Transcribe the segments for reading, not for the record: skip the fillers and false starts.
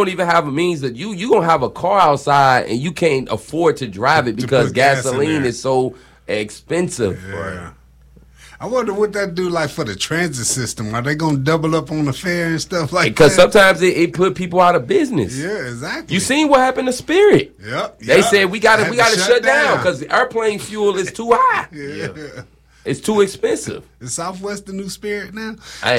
won't even have a means that you gonna have a car outside and you can't afford to drive it because gasoline is so expensive. Yeah. Right. I wonder what that do like for the transit system. Are they gonna double up on the fare and stuff like that? Because sometimes it put people out of business. Yeah, exactly. You seen what happened to Spirit? Yep. They said we gotta shut down because airplane fuel is too high. Yeah. It's too expensive. Is Southwest the new Spirit now? They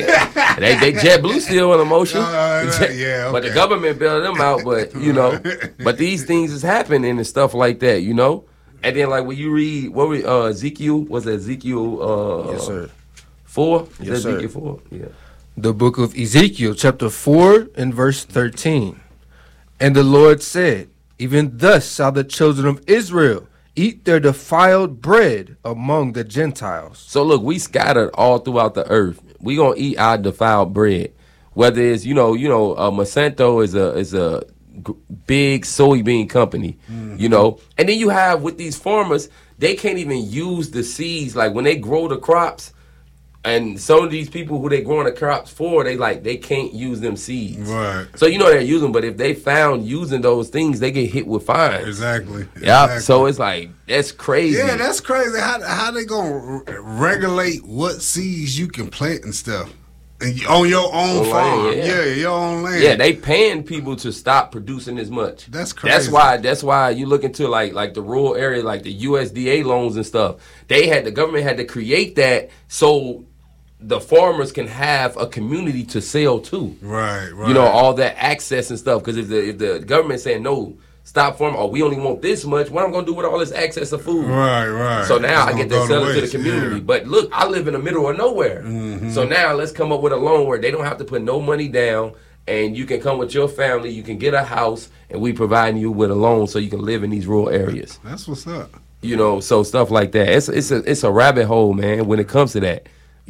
JetBlue still in motion. Yeah, okay. But the government bailed them out. But but these things is happening and stuff like that. And then like when you read Ezekiel, was it Ezekiel? Yes, sir. 4? Yes, Ezekiel sir. 4? Yeah. The book of Ezekiel, chapter 4 and verse 13. And the Lord said, even thus shall the children of Israel eat their defiled bread among the Gentiles. So look, we scattered all throughout the earth. We gonna eat our defiled bread. Whether it's Monsanto is a big soybean company, and then you have with these farmers, they can't even use the seeds. Like when they grow the crops, and some of these people who they growing the crops for, they can't use them seeds. Right. So they're using, but if they found using those things, they get hit with fines. Exactly. Yeah. Exactly. So it's like that's crazy. Yeah, that's crazy. How they gonna regulate what seeds you can plant and stuff? On your own farm, your own land. Yeah, they paying people to stop producing as much. That's crazy. That's why you look into like the rural area, like the USDA loans and stuff. The government had to create that so the farmers can have a community to sell to. Right. All that access and stuff. Because if the government saying no, stop farming, or we only want this much, what I'm gonna do with all this access of food? Right. So now I get to sell it to the community. Yeah. But look, I live in the middle of nowhere. So now let's come up with a loan where they don't have to put no money down, and you can come with your family, you can get a house, and we providing you with a loan so you can live in these rural areas. That's what's up. So stuff like that. It's a rabbit hole, man, when it comes to that.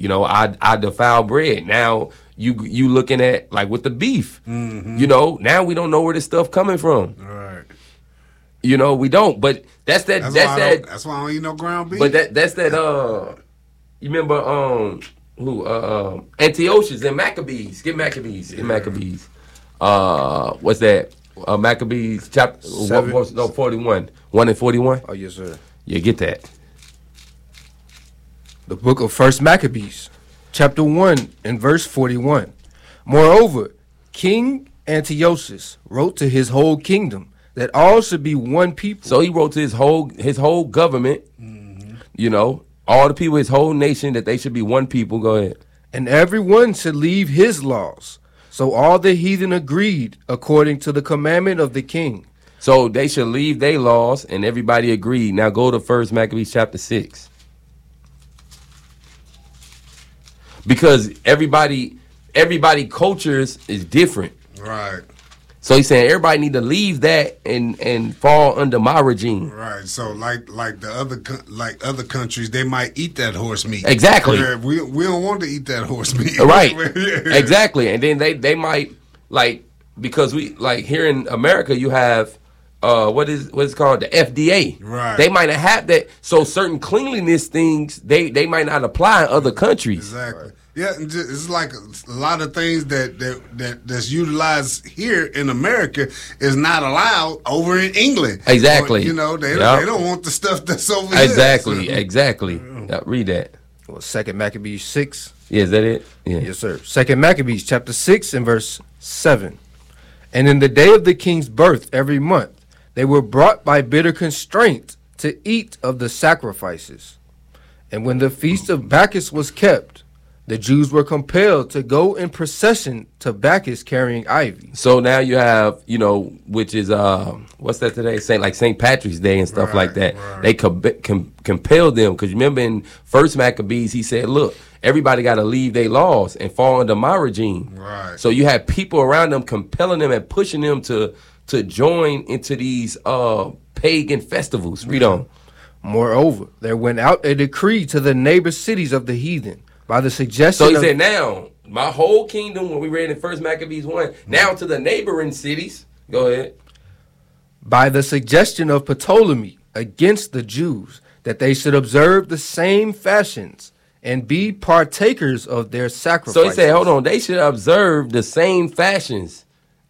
I defile bread. Now you looking at like with the beef. Now we don't know where this stuff coming from. Right. We don't. But that's why I don't eat no ground beef. But that's that. You remember Antiochus and Maccabees? Get Maccabees. Get Maccabees. What's that? Maccabees chapter 41. 1 and 41. Oh yes, sir. Yeah, get that. The book of First Maccabees, chapter 1 and verse 41. Moreover, King Antiochus wrote to his whole kingdom that all should be one people. So he wrote to his whole government, all the people, his whole nation, that they should be one people. Go ahead. And everyone should leave his laws. So all the heathen agreed according to the commandment of the king. So they should leave their laws, and everybody agreed. Now go to First Maccabees chapter 6. Because everybody cultures is different. Right. So he's saying everybody need to leave that and fall under my regime. Right. So like the other countries, they might eat that horse meat. Exactly. We don't want to eat that horse meat. Right. Exactly. And then they might because we here in America you have what's called the FDA. Right. They might not have that. So certain cleanliness things they might not apply in other countries. Exactly. Right. Yeah, it's like a lot of things that's utilized here in America is not allowed over in England. Exactly. Or, they don't want the stuff that's over here. Exactly. Read that. Well, 2 Maccabees 6. Yeah, is that it? Yeah. Yes, sir. 2 Maccabees chapter 6 and verse 7. And in the day of the king's birth every month, they were brought by bitter constraint to eat of the sacrifices. And when the feast of Bacchus was kept, the Jews were compelled to go in procession to Bacchus carrying ivy. So now you have, which is, what's that today? St. Patrick's Day and stuff like that. Right. They compelled them. Because remember in First Maccabees, he said, look, everybody got to leave their laws and fall under my regime. Right. So you have people around them compelling them and pushing them to join into these pagan festivals. Read on. Moreover, there went out a decree to the neighbor cities of the heathen by the suggestion. So he said, now my whole kingdom, when we read in First Maccabees 1, now to the neighboring cities. Go ahead. By the suggestion of Ptolemy against the Jews, that they should observe the same fashions and be partakers of their sacrifices. So he said, hold on, they should observe the same fashions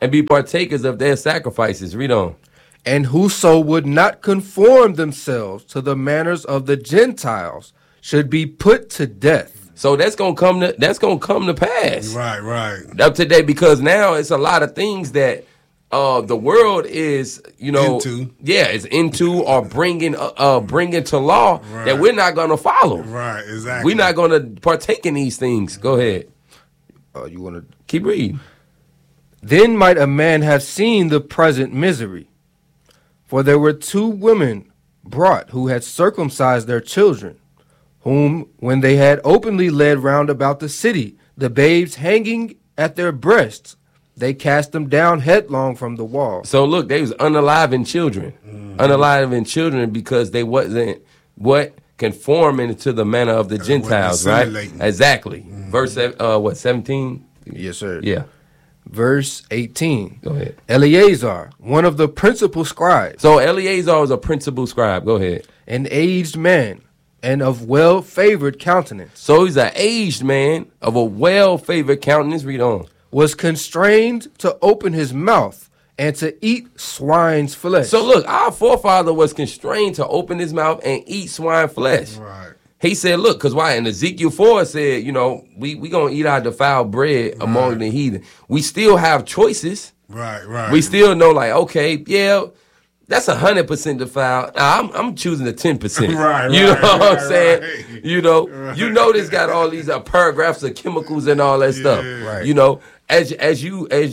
and be partakers of their sacrifices. Read on. And whoso would not conform themselves to the manners of the Gentiles should be put to death. So that's gonna come to pass. Right. Up to date, because now it's a lot of things that the world is, Into. is into or bringing to law that we're not gonna follow. Right, exactly. We're not gonna partake in these things. Go ahead. You want to Keep reading. Then might a man have seen the present misery. For there were 2 women brought who had circumcised their children, whom, when they had openly led round about the city, the babes hanging at their breasts, they cast them down headlong from the wall. So look, they was unaliving children. Unaliving children because they wasn't conforming to the manner of the Gentiles, right? assimilating. Exactly. Verse 17? Yes, sir. Yeah. Verse 18. Go ahead. Eleazar, one of the principal scribes, So Eleazar was a principal scribe. Go ahead. an aged man, and of well-favored countenance, So he's an aged man of a well-favored countenance. Read on. was constrained to open his mouth and to eat swine's flesh. So look, our forefather was constrained to open his mouth and eat swine flesh. Right. He said, look, because why? In Ezekiel 4 said, we going to eat our defiled bread among the heathen. We still have choices. Right. We still know, like, okay, yeah, that's 100% defiled. Nah, I'm choosing the 10%. Right, You know what I'm right, saying? right. You know this got all these paragraphs of chemicals and all that stuff. Right. As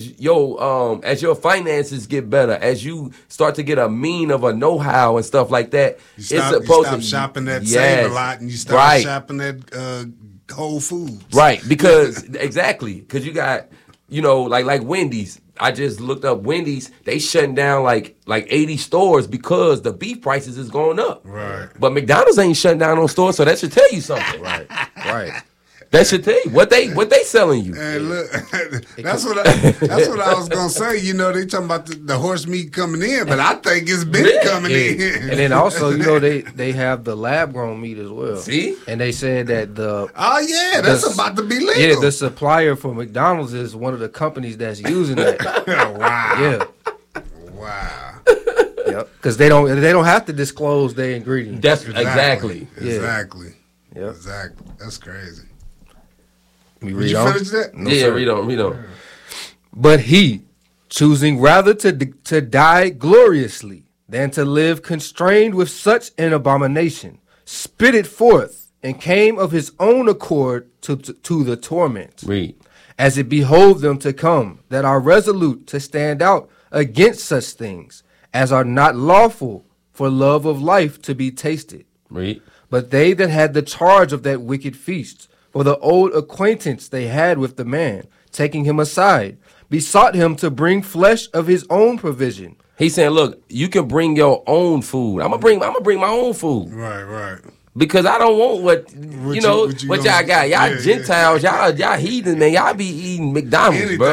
your finances get better, as you start to get a mean of a know-how and stuff like that, You stop shopping at Save a Lot and you start shopping at Whole Foods. Right, because because you got, like Wendy's. I just looked up Wendy's. They shutting down like 80 stores because the beef prices is going up. Right. But McDonald's ain't shutting down no stores, so that should tell you something. Right. That should tell you what they selling you. And look, that's what I was gonna say. They talking about the horse meat coming in, but I think it's been coming in. And then also, they have the lab grown meat as well. See? And they said that that's about to be legal. Yeah, the supplier for McDonald's is one of the companies that's using that. Wow. Yeah. Wow. Yep. Because they don't have to disclose their ingredients. That's exactly. Exactly. Yep. Exactly. That's crazy. Did Did you finish that? No, Yeah, sir. read on. But he, choosing rather to die gloriously than to live constrained with such an abomination, spit it forth and came of his own accord to the torment. Read. As it behoved them to come, that are resolute to stand out against such things, as are not lawful for love of life to be tasted. Read. But they that had the charge of that wicked feast, for the old acquaintance they had with the man, taking him aside, besought him to bring flesh of his own provision. He's saying, look, you can bring your own food. I'm gonna bring my own food. Right. Because I don't want what y'all got. Y'all Gentiles, y'all heathen, man. Y'all be eating McDonald's, bro.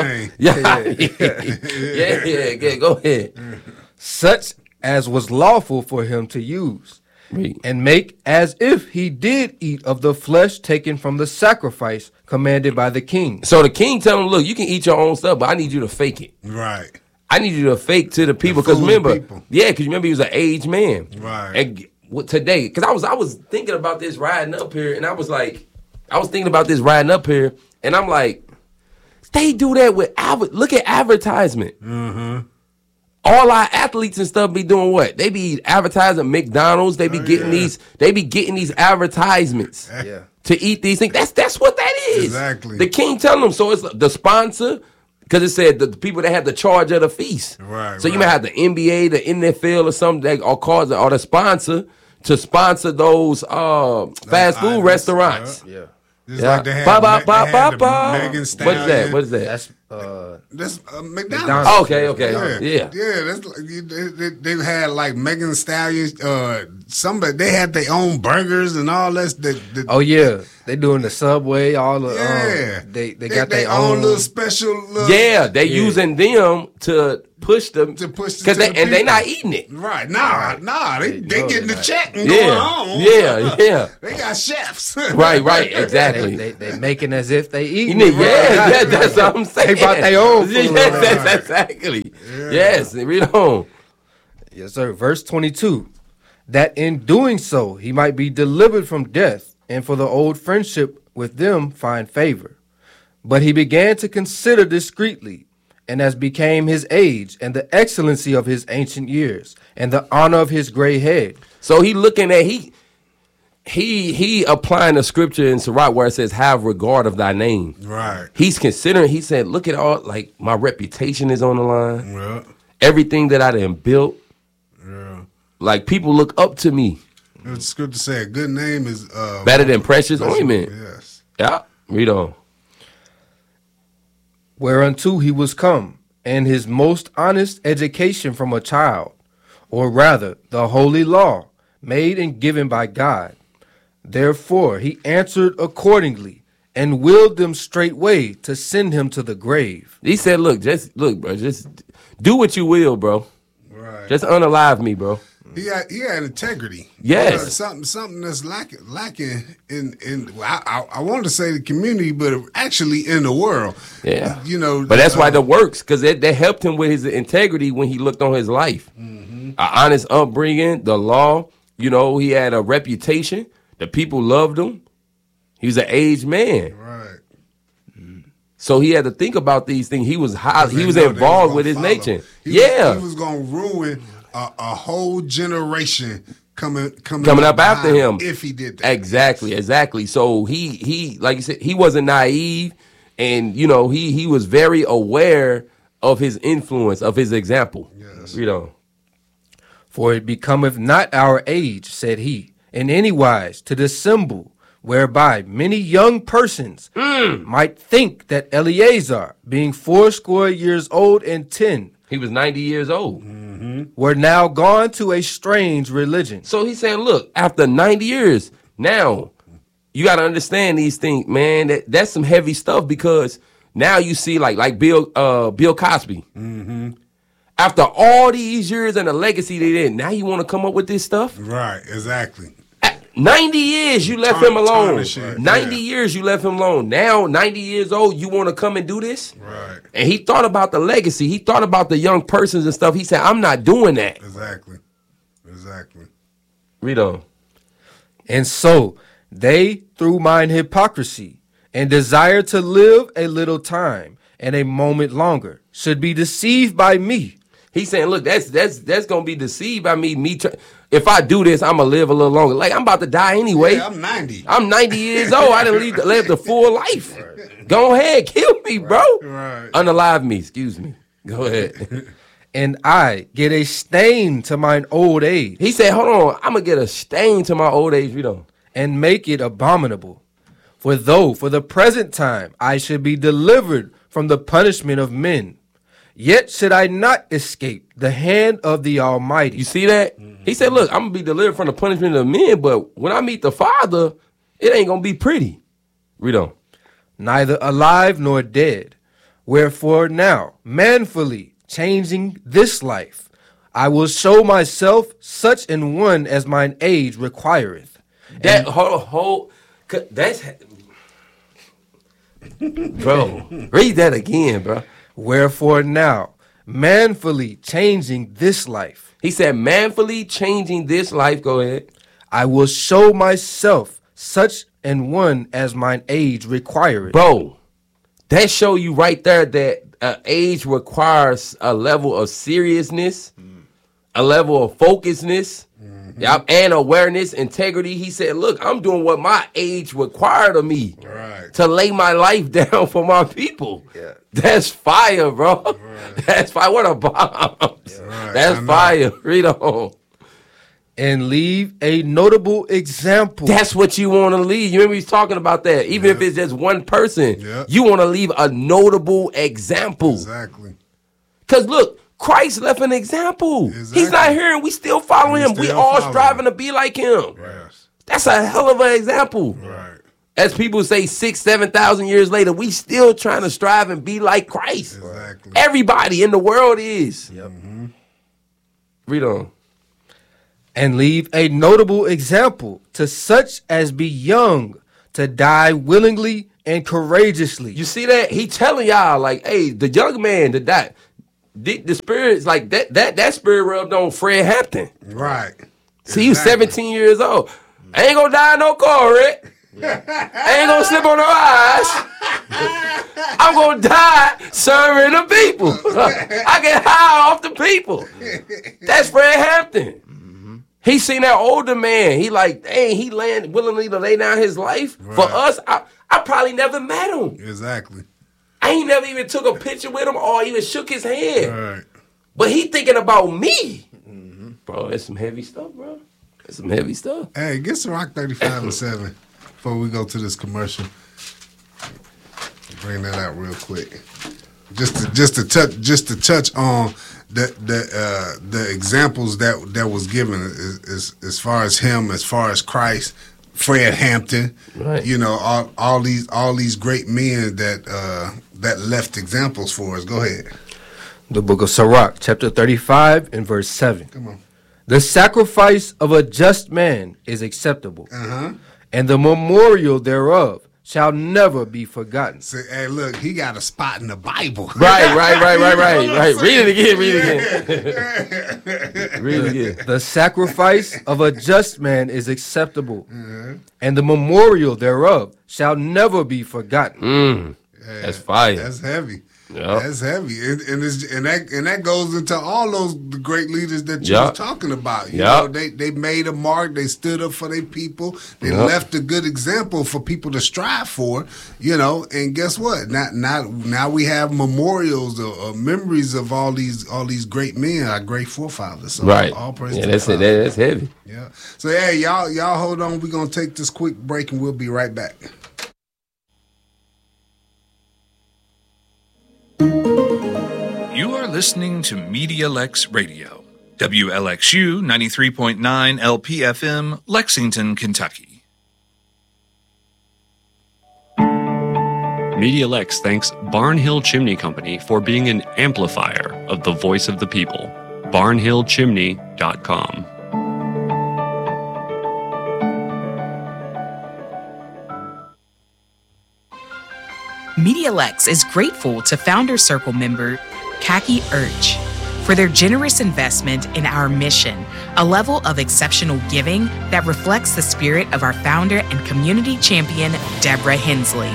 Yeah. Go ahead. Such as was lawful for him to use, Read. and make as if he did eat of the flesh taken from the sacrifice commanded by the king. So the king tell him, look, you can eat your own stuff, but I need you to fake it. Right. I need you to fake to the people. Because fool the remember, people. he was an aged man. Right. And today, because I was thinking about this riding up here, and I'm like, they do that with look at advertisement. Mm-hmm. All our athletes and stuff be doing what? They be advertising McDonald's. They be getting these advertisements to eat these things. That's what that is. Exactly. The king telling them. So it's the sponsor, because it said the people that have the charge of the feast. Right. So you might have the NBA, the NFL, or something that or the sponsor to sponsor those fast food restaurants. Yeah. Just like they had, Megan Stallion. What is that? That's McDonald's. Okay. Yeah. That's like, they had like Megan Stallion. Somebody they had their own burgers and all that. Oh yeah. They doing the subway, all the Yeah. they got their own little special. Little, Yeah, they using them to push them because they not eating it. Right? Nah. They getting the check and Yeah, going home. yeah. They got chefs. Right, exactly. They making as if they eating. Yeah, that's what I'm saying. They brought their own food. Yes, that's exactly. Yeah. Yes, read on. Yes, sir. Verse 22. That in doing so he might be delivered from death, and for the old friendship with them find favor. But he began to consider discreetly, and as became his age, and the excellency of his ancient years, and the honor of his gray head. So he looking at he applying the scripture in Sirach where it says, "Have regard of thy name." Right. He's considering. He said, "Look at all, like, my reputation is on the line. Yeah. Everything that I done built. Yeah. Like, people look up to me. It's good to say a good name is Better than precious ointment." Yes. Yeah. Read on. Whereunto he was come, and his most honest education from a child, or rather the holy law, made and given by God. Therefore he answered accordingly, and willed them straightway to send him to the grave. He said, look, bro, just do what you will, bro. Right. Just unalive me, bro. He had integrity. Yes. Something that's lacking in I wanted to say the community, but actually in the world. Yeah. You know. But that's why that works, because they helped him with his integrity when he looked on his life. Mm-hmm. An honest upbringing, the law, you know, he had a reputation. The people loved him. He was an aged man. Right. So he had to think about these things. He was They was know they involved was with his gonna nature. follow. Yeah. He was gonna ruin a whole generation coming up after him if he did that. Exactly. So he like you said, he wasn't naive, and you know he was very aware of his influence, of his example. Yes. You know. For it becometh not our age, said he, in any wise to dissemble, whereby many young persons might think that Eleazar, being 80 years old and 10, He was 90 years old. were now gone to a strange religion. So he's saying, look, after 90 years, now you got to understand these things, man. That's some heavy stuff, because now you see like Bill Cosby. After all these years and the legacy they did, now you want to come up with this stuff? Right, exactly. 90 years you left him alone. Tarnish it, 90 yeah. years you left him alone. Now, 90 years old, you want to come and do this? Right. And he thought about the legacy. He thought about the young persons and stuff. He said, I'm not doing that. Exactly. Read on. And so they, through mine hypocrisy, and desire to live a little time and a moment longer, should be deceived by me. He's saying, look, that's gonna be deceived by me. If I do this, I'm gonna live a little longer. Like, I'm about to die anyway. Yeah, I'm 90. I'm 90 years old. I didn't live the full life. Right. Go ahead, kill me, bro. Right. Unalive me. Excuse me. Go ahead. And I get a stain to mine old age. He said, hold on, I'm gonna get a stain to my old age. Read on. And make it abominable. For though for the present time I should be delivered from the punishment of men, yet should I not escape the hand of the Almighty. You see that? He said, look, I'm going to be delivered from the punishment of men, but when I meet the Father, it ain't going to be pretty. Read on. Neither alive nor dead. Wherefore now, manfully changing this life, I will show myself such an one as mine age requireth. That whole that's bro. Read that again, bro. Wherefore now, manfully changing this life. He said, manfully changing this life. Go ahead. I will show myself such an one as mine age requireth. Bro, that show you right there that age requires a level of seriousness, a level of focusness, and awareness, integrity. He said, look, I'm doing what my age required of me to lay my life down for my people. Yeah. That's fire, bro. Right. That's fire. What a bomb. Yeah. That's fire. Read on. And leave a notable example. That's what you want to leave. You remember he's talking about that. Even if it's just one person, you want to leave a notable example. Exactly. Because look, Christ left an example. Exactly. He's not here and we still follow him. We all striving to be like him. Yes. That's a hell of an example. Right. as people say 6,000, 7,000 years later, we still trying to strive and be like Christ. Exactly. Everybody in the world is. Yep. Read on. And leave a notable example to such as be young to die willingly and courageously. You see that? He telling y'all, like, hey, the young man that died, the spirit's like that spirit rubbed on Fred Hampton. Right. See, he was 17 years old. I ain't gonna die in no car, Rick. I ain't gonna slip on no eyes. I'm gonna die serving the people. I get high off the people. That's Fred Hampton. He seen that older man. He like, dang, he willingly to lay down his life for us. I probably never met him. Exactly. I ain't never even took a picture with him or even shook his hand. Right. But he thinking about me. Bro, that's some heavy stuff, bro. That's some heavy stuff. Hey, get some Rock 35 and 7 before we go to this commercial. Bring that out real quick. Just to touch on the examples that was given as far as him, as far as Christ, Fred Hampton, right. You know, all these great men that left examples for us. Go ahead. The book of Sirach, chapter 35 and verse 7. Come on. The sacrifice of a just man is acceptable, Uh-huh. and the memorial thereof shall never be forgotten. Say, hey, look, he got a spot in the Bible. Right. Read it again. Read it again. The sacrifice of a just man is acceptable, and the memorial thereof shall never be forgotten. That's fire. That's heavy. Yep. That's heavy, and that goes into all those great leaders that you Yep. was talking about. You Yep. know, they made a mark. They stood up for their people. They Yep. left a good example for people to strive for. You know, and guess what? Now we have memorials or memories of all these great men, our great forefathers. So Right. all praise Yeah, to that's God. it. That's heavy. Yeah. So hey, y'all hold on. We're gonna take this quick break and we'll be right back. You are listening to Media Lex Radio, WLXU 93.9 LPFM, Lexington, Kentucky. Media Lex thanks Barnhill Chimney Company for being an amplifier of the voice of the people. barnhillchimney.com. MediaLex is grateful to Founder Circle member Kaki Urch for their generous investment in our mission, a level of exceptional giving that reflects the spirit of our founder and community champion, Deborah Hensley.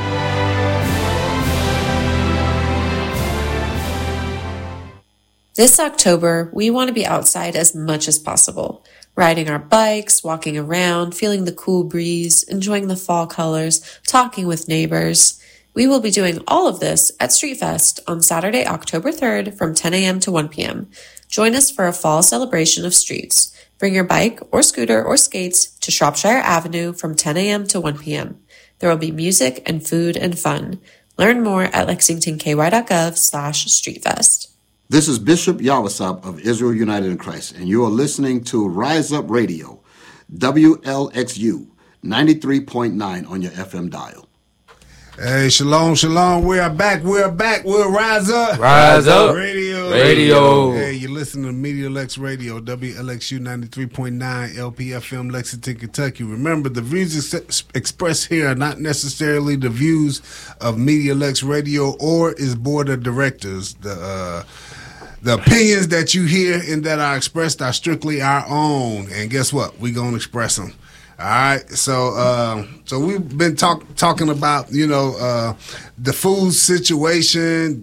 This October, we want to be outside as much as possible, riding our bikes, walking around, feeling the cool breeze, enjoying the fall colors, talking with neighbors. We will be doing all of this at Street Fest on Saturday, October 3rd from 10 a.m. to 1 p.m. Join us for a fall celebration of streets. Bring your bike or scooter or skates to Shropshire Avenue from 10 a.m. to 1 p.m. There will be music and food and fun. Learn more at lexingtonky.gov/streetfest. This is Bishop Yawasab of Israel United in Christ, and you are listening to Rise Up Radio, WLXU 93.9 on your FM dial. Hey, shalom. We're back. We're Rise Up. Rise Up. Radio. Hey, you're listening to Media Lex Radio, WLXU 93.9 LPFM, Lexington, Kentucky. Remember, the views expressed here are not necessarily the views of Media Lex Radio or its board of directors. The opinions that you hear and that are expressed are strictly our own. And guess what? We're going to express them. All right, so we've been talking about the food situation,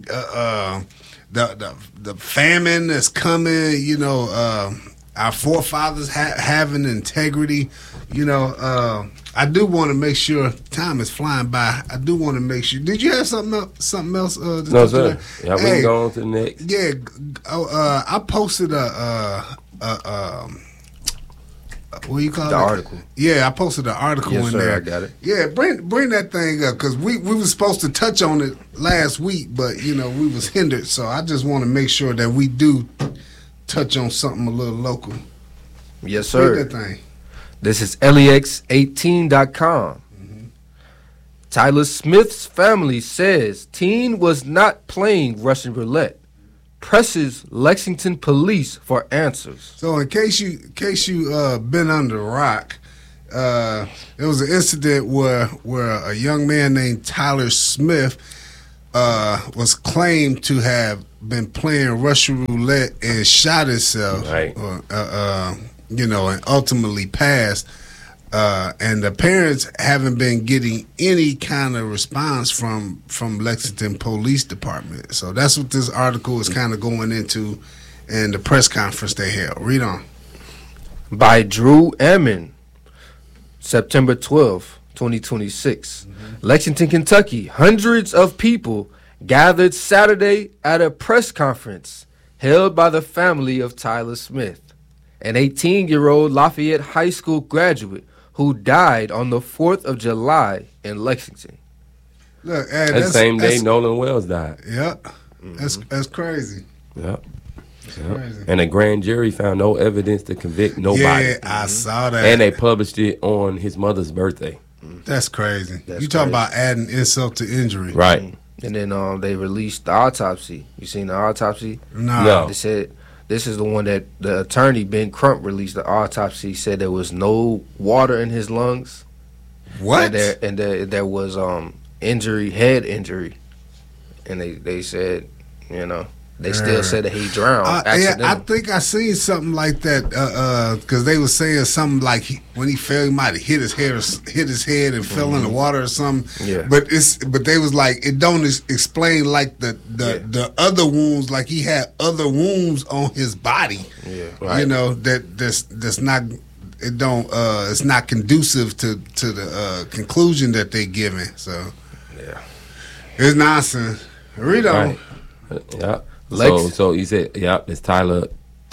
the famine that's coming. Our forefathers having integrity. I do want to make sure time is flying by. I do want to make sure. Did you have something else? No, sir. Yeah, we can go on to the next. Yeah, I posted what do you call it? The article. Yeah, I posted an article Yes, in sir, there. I got it. Yeah, bring that thing up because we were supposed to touch on it last week, but we was hindered. So I just want to make sure that we do touch on something a little local. Yes, sir. Read that thing. This is LEX18.com. Tyler Smith's family says teen was not playing Russian roulette. Presses Lexington police for answers. So in case you been under a rock, there was an incident where a young man named Tyler Smith was claimed to have been playing Russian roulette and shot himself, right? And ultimately passed. And the parents haven't been getting any kind of response from Lexington Police Department. So that's what this article is kind of going into in the press conference they held. Read on. By Drew Ammon, September 12, 2026. Lexington, Kentucky. Hundreds of people gathered Saturday at a press conference held by the family of Tyler Smith, an 18-year-old Lafayette High School graduate who died on the 4th of July in Lexington. Look, that same day Nolan Wells died. Yep. That's crazy. Yep. Crazy. And the grand jury found no evidence to convict nobody. Yeah, I saw that. And they published it on his mother's birthday. That's crazy. You talking about adding insult to injury. Right. And then they released the autopsy. You seen the autopsy? No. They said this is the one that the attorney, Ben Crump, released the autopsy. He said there was no water in his lungs. What? And there was head injury. And they said, they still said that he drowned accidentally. I think I seen something like that because they were saying something like when he fell, he might have hit his head and fell in the water or something. Yeah. But they was like it don't explain like the other wounds, like he had other wounds on his body. Yeah. Right. That's not. It don't. It's not conducive to the conclusion that they giving. So yeah, it's nonsense. Read on. Right. Yeah. So you said, it's Tyler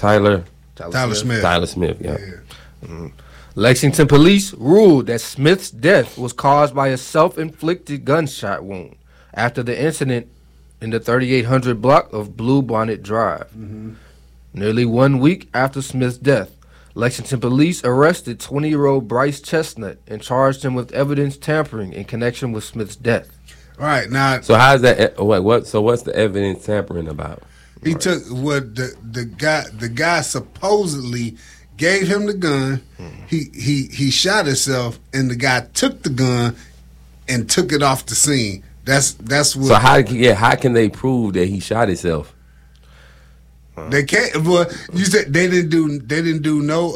Smith. Tyler Smith, yeah. Lexington police ruled that Smith's death was caused by a self-inflicted gunshot wound after the incident in the 3800 block of Blue Bonnet Drive. Nearly 1 week after Smith's death, Lexington police arrested 20-year-old Bryce Chestnut and charged him with evidence tampering in connection with Smith's death. Right now, so how's that? So what's the evidence tampering about? He took what the guy supposedly gave him the gun. He shot himself, and the guy took the gun and took it off the scene. That's what. So how can they prove that he shot himself? They can't. Well, you said they didn't do no.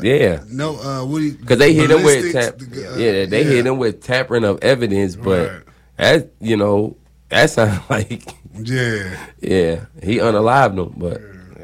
Because they hit him with hit him with tampering of evidence, but. Right. That sounds like he unalived them, but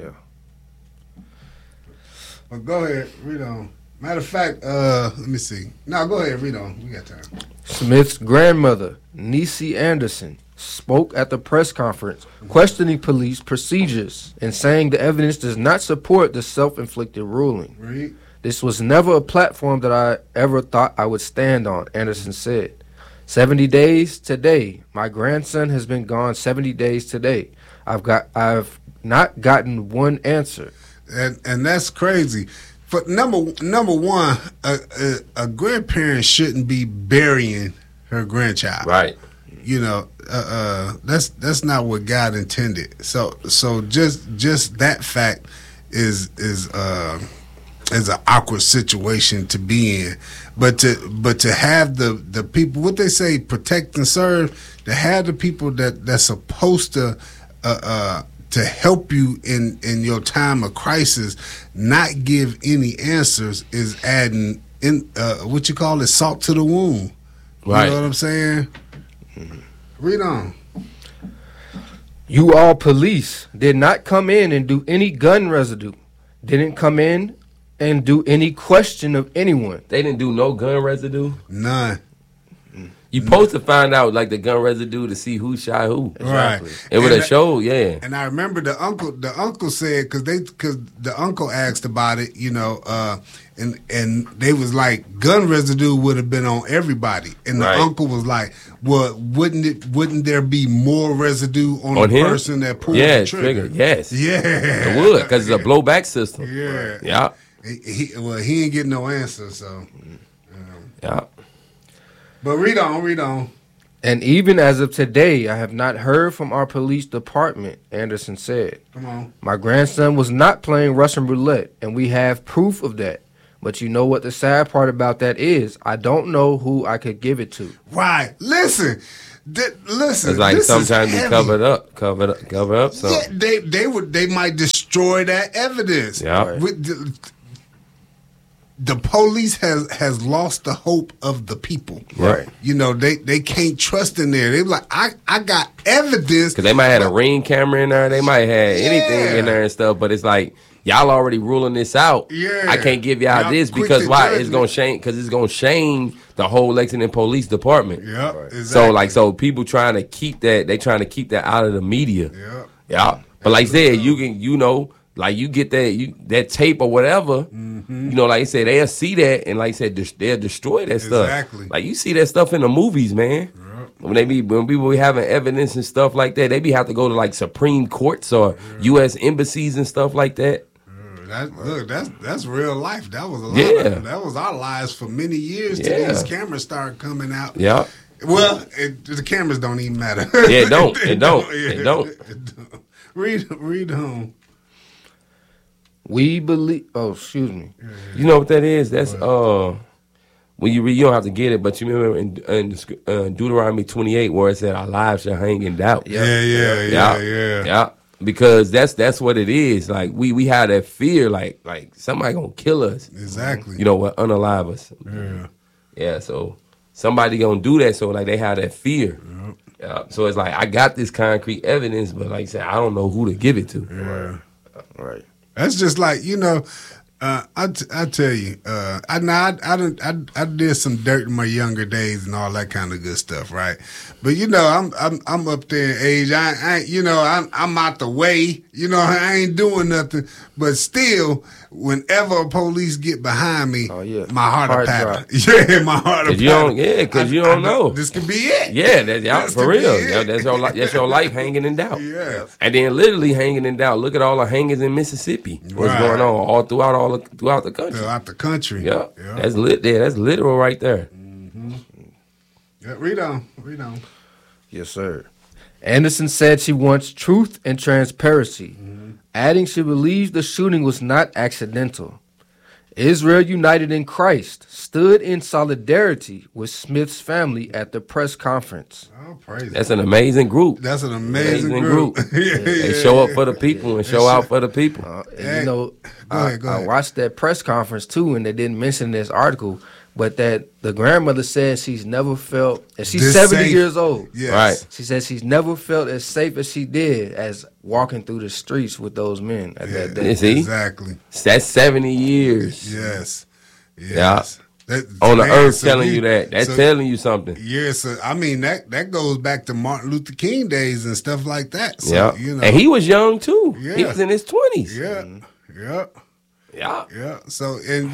Well, go ahead, read on. Matter of fact, let me see. No, go ahead, read on. We got time. Smith's grandmother, Niecy Anderson, spoke at the press conference, questioning police procedures and saying the evidence does not support the self-inflicted ruling. Read. This was never a platform that I ever thought I would stand on, Anderson said. 70 days today. My grandson has been gone 70 days today. I've not gotten one answer. And that's crazy. For number one, a grandparent shouldn't be burying her grandchild. Right. That's not what God intended. So just that fact is an awkward situation to be in. But to have the people, what they say, protect and serve, to have the people that's supposed to help you in your time of crisis, not give any answers is adding in what you call it, salt to the wound. Right. You know what I'm saying? Read on. You all police did not come in and do any gun residue. Didn't come in and do any question of anyone. They didn't do no gun residue? None. You supposed to find out like the gun residue to see who shot who. Exactly. Right. It would have showed, yeah. And I remember the uncle said, because the uncle asked about it, and they was like, gun residue would have been on everybody. And the uncle was like, well, wouldn't there be more residue on the him? Person that pulled the trigger? Yes. Yeah. It would, because it's a blowback system. Yeah. Yeah. He ain't getting no answer, so. Yeah. But read on. And even as of today, I have not heard from our police department, Anderson said. Come on. My grandson was not playing Russian roulette, and we have proof of that. But you know what the sad part about that is? I don't know who I could give it to. Right. Listen. Listen. It's like this sometimes is we heavy. cover up something. Yeah, they might destroy that evidence. Yeah. The police has lost the hope of the people. Right. You know, they can't trust in there. They're like, I got evidence. Because they might have a Ring camera in there. They might have anything in there and stuff. But it's like, y'all already ruling this out. Yeah. I can't give y'all this because why? It's going to shame. Because it's going to shame the whole Lexington Police Department. Yeah. Right. Exactly. So people trying to keep that. They trying to keep that out of the media. Yeah. Yeah. But like I said, you can, like you get that tape or whatever, like I said, they'll see that and like I said, they'll destroy that stuff. Exactly. Like you see that stuff in the movies, man. When people be having evidence and stuff like that, they be have to go to like Supreme Courts or U.S. embassies and stuff like that. That's real life. That was a lot. That was our lives for many years till these cameras started coming out. Yeah. Well, the cameras don't even matter. Yeah, it don't. It don't. Read home. We believe. Oh, excuse me. You know what that is? That's when you read, you don't have to get it, but you remember in Deuteronomy 28 where it said our lives shall hang in doubt. Yeah. Because that's what it is. Like we have that fear, like somebody gonna kill us. Exactly. Unalive us. Yeah. So somebody gonna do that. So like they have that fear. Yeah. So it's like I got this concrete evidence, but like I said, I don't know who to give it to. Yeah. Right. That's just like I tell you, I did some dirt in my younger days and all that kind of good stuff, right? But I'm up there in age. I'm out the way. I ain't doing nothing. But still, whenever police get behind me, my heart will pattern. Yeah, my heart will pattern. Because you don't know. This could be it. Yeah, that's for real. Yeah, that's your life hanging in doubt. Yeah. And then literally hanging in doubt. Look at all the hangings in Mississippi. What's going on all throughout the country. Throughout the country. Yeah. That's lit there. That's literal right there. Mm-hmm. Yeah, read on. Yes, sir. Anderson said she wants truth and transparency, adding she believes the shooting was not accidental. Israel United in Christ stood in solidarity with Smith's family at the press conference. Oh, praise That's an amazing group. That's an amazing group. They show up for the people and show out for the people. Go ahead. I watched that press conference too, and they didn't mention this article, but that the grandmother said she's never felt, and she's this 70 safe. years old. Yes. Right. She said she's never felt as safe as she did as walking through the streets with those men at that day. See? Exactly. That's 70 years. Yes. Yeah. On the earth telling you that. That's telling you something. Yes. I mean, that goes back to Martin Luther King days and stuff like that. So, yeah. And he was young too. Yeah. He was in his 20s. Yeah. Yeah. Yeah. So, and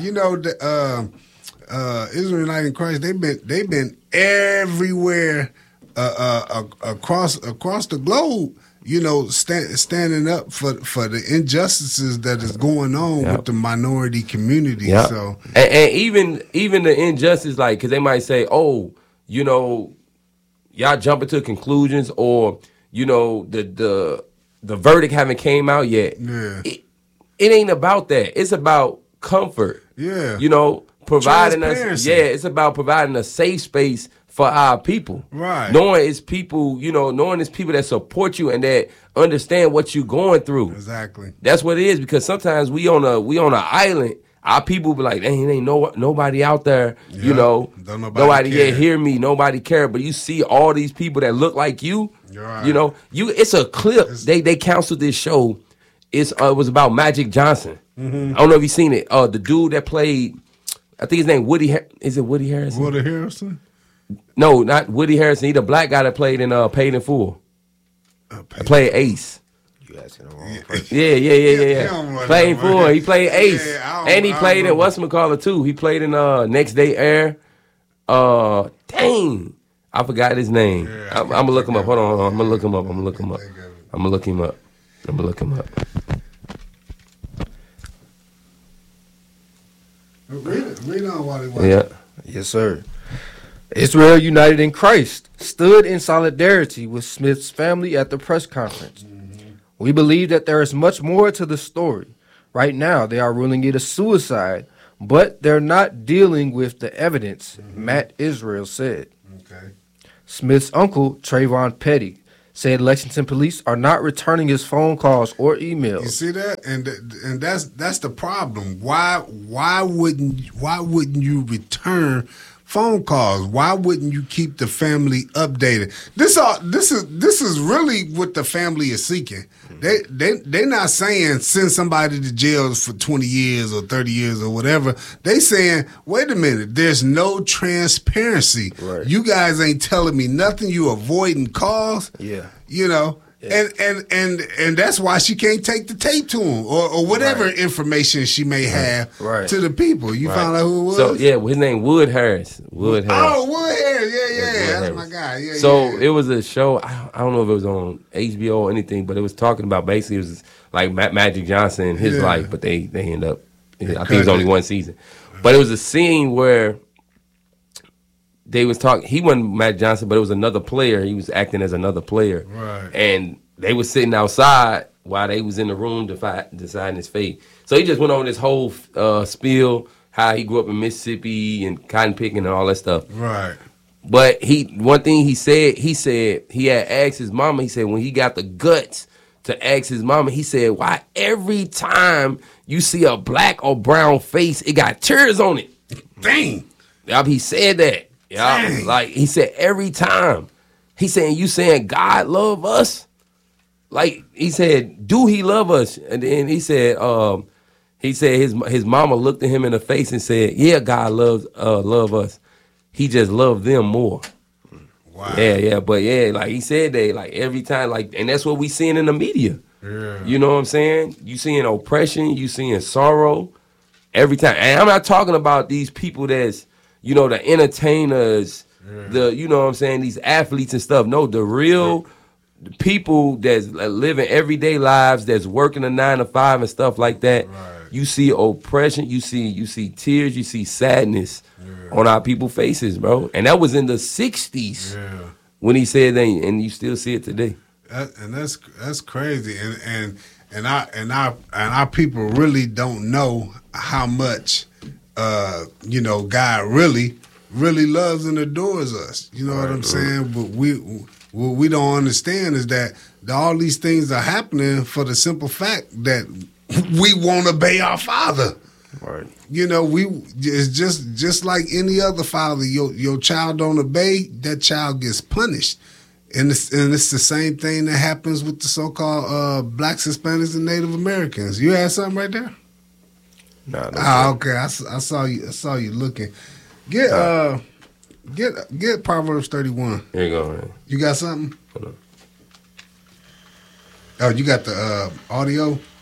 Israel United in Christ, they've been everywhere across the globe, standing up for the injustices that is going on with the minority community. Yeah. So and even the injustice, like, because they might say, oh, y'all jumping to conclusions, or the verdict haven't came out yet. Yeah. It ain't about that. It's about comfort. Yeah. Providing us. Yeah, it's about providing a safe space for our people. Right. Knowing it's people that support you and that understand what you're going through. Exactly. That's what it is, because sometimes we on an island. Our people be like, ain't nobody out there, Don't nobody care. hear me, nobody care. But you see all these people that look like you, right. It's a clip. They canceled this show. It was about Magic Johnson. Mm-hmm. I don't know if you've seen it. The dude that played, I think his name is it Woody Harrelson? Woody Harrelson? No, not Woody Harrelson. He the black guy that played in Paid in Full. Played Ace. You asking the wrong person. Yeah. Played in Full. He played Ace. And he played in whatchamacallit too. He played in Next Day Air. Dang. I forgot his name. Yeah, I'm gonna look him up. Hold on. I'm gonna look him up. I'm gonna look him up. Read on while he watches. Yeah. Yes, sir. Israel United in Christ stood in solidarity with Smith's family at the press conference. We believe that there is much more to the story. Right now, they are ruling it a suicide, but they're not dealing with the evidence, Matt Israel said. Okay. Smith's uncle, Trayvon Petty, said Lexington police are not returning his phone calls or emails. You see that, and that's the problem. Why wouldn't you return phone calls? Why wouldn't you keep the family updated? This is really what the family is seeking. They're not saying send somebody to jail for 20 years or 30 years or whatever. They saying, wait a minute, there's no transparency. Right. You guys ain't telling me nothing. You avoiding calls. Yeah. You know. Yeah. And that's why she can't take the tape to him or whatever information she may have to the people. You found out who it was? So yeah, his name Wood Harris. Wood Harris. Oh, Wood Harris. Yeah. That's my guy. Yeah. So it was a show. I don't know if it was on HBO or anything, but it was talking about basically it was like Magic Johnson and his life, but they end up. I think it was only one season, but it was a scene where they was talking. He wasn't Magic Johnson, but it was another player. He was acting as another player, right? And they was sitting outside while they was in the room deciding his fate. So he just went on this whole spiel how he grew up in Mississippi and cotton picking and all that stuff. Right. But one thing he said he had asked his mama. He said when he got the guts to ask his mama, he said, "Why every time you see a black or brown face, it got tears on it?" Dang. He said that. Yeah, like he said every time. He saying you saying God love us. Like he said, do he love us? And then he said his mama looked at him in the face and said, yeah, God love us. He just loved them more. Wow. Yeah, but yeah, like he said that like every time, like, and that's what we seeing in the media. Yeah. You know what I'm saying? You seeing oppression, you seeing sorrow every time. And I'm not talking about these people that's, you know, the entertainers, you know what I'm saying, these athletes and stuff. No, the real people that's living everyday lives, that's working a 9 to 5 and stuff like that. Right. You see oppression, you see tears, you see sadness on our people's faces, bro. And that was in the 60s when he said that, and you still see it today. That's crazy. And our people really don't know how much God really loves and adores us. You know what I'm saying? But what we don't understand is that all these things are happening for the simple fact that we won't obey our Father. Right. You know, it's just like any other father. Your child don't obey, that child gets punished. And it's the same thing that happens with the so-called blacks, Hispanics, and Native Americans. You had something right there? No. Okay. I saw you looking. Get Proverbs 31. Here you go, man. You got something? Hold on. Oh, you got the audio?